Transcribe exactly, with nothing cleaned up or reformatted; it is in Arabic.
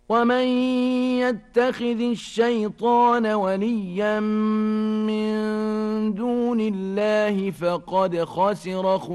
ومن يتخذ الشيطان وليا من دون الله فقد خسر